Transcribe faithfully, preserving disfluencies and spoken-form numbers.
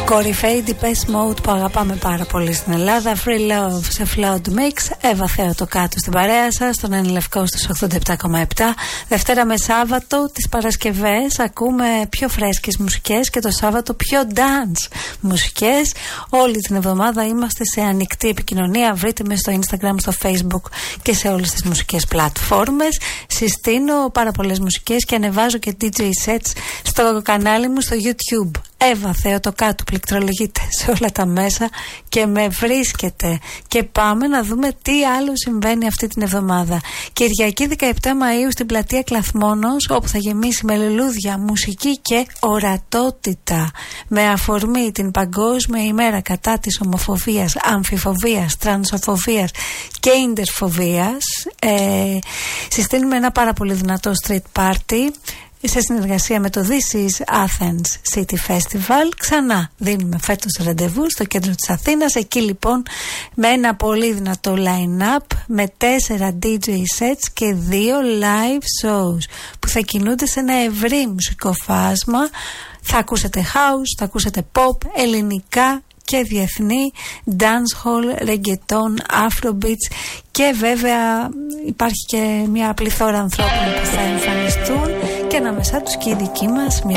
Κορυφαίοι Depeche Mode που αγαπάμε πάρα πολύ στην Ελλάδα. Free Love σε Flood Mix. Εύα Θεοτοκάτου στην παρέα σας, στον Εν Λευκό στους ογδόντα επτά κόμμα επτά. Δευτέρα με Σάββατο, τις Παρασκευές ακούμε πιο φρέσκες μουσικές και το Σάββατο πιο dance μουσικές. Όλη την εβδομάδα είμαστε σε ανοιχτή επικοινωνία. Βρείτε με στο Instagram, στο Facebook και σε όλες τις μουσικές πλατφόρμες. Συστήνω πάρα πολλές μουσικές και ανεβάζω και ντι τζέι sets στο κανάλι μου στο YouTube. Εύα Θεοτοκάτου, πληκτρολογείτε σε όλα τα μέσα και με βρίσκετε. Και πάμε να δούμε τι άλλο συμβαίνει αυτή την εβδομάδα. Κυριακή δεκαεπτά Μαΐου στην πλατεία Κλαθμόνος, όπου θα γεμίσει με λουλούδια, μουσική και ορατότητα. Με αφορμή την Παγκόσμια ημέρα κατά της ομοφοβίας, αμφιφοβίας, τρανσοφοβίας και ίντερφοβίας. Ε, συστήνουμε ένα πάρα πολύ δυνατό street party σε συνεργασία με το This is Athens City Festival. Ξανά δίνουμε φέτος ραντεβού στο κέντρο της Αθήνας. Εκεί λοιπόν με ένα πολύ δυνατό line-up με τέσσερα ντι τζέι sets και δύο live shows που θα κινούνται σε ένα ευρύ μουσικό φάσμα. Θα ακούσετε house, θα ακούσετε pop, ελληνικά και διεθνή, dancehall, reggaeton, afrobeats και βέβαια υπάρχει και μια πληθώρα ανθρώπων που θα εμφανιστούν και ανάμεσά τους και η δική μας μια